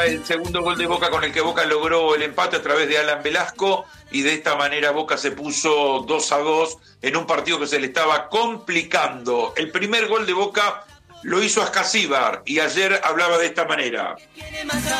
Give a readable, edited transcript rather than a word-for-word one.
El segundo gol de Boca con el que Boca logró el empate a través de Alan Velasco y de esta manera Boca se puso 2-2 en un partido que se le estaba complicando. El primer gol de Boca lo hizo Ascasíbar y ayer hablaba de esta manera.